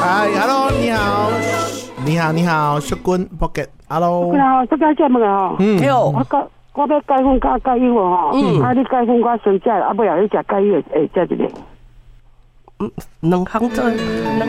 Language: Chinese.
哎 ，Hello， 你好，你好，小君 Pocket，Hello， 你好，这个节目啊，我要解封加解油哦，你解封加生食，尾后你食解油会食一个。 两项做，两